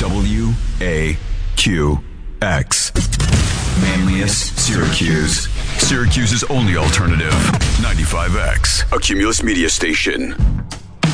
WAQX. Manlius, Syracuse. Syracuse's only alternative. 95X, a Cumulus media station.